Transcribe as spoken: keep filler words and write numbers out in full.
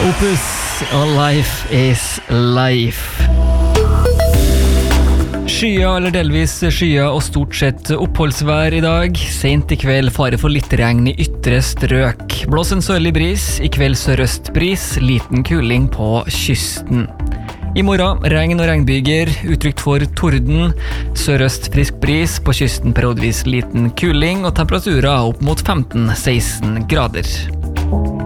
Opus og Life is Life. Skya eller delvis skya og stort sett oppholdsvær i dag. Sent i kveld fare for litt regn i ytre strøk. Blås en sørlig bris, i kveld sørøstbris, liten kuling på kysten. I morgen regn og regnbyger, utrygt for torden, sørøst frisk bris, på kysten periodvis liten kuling og temperaturer opp mot femten til seksten grader.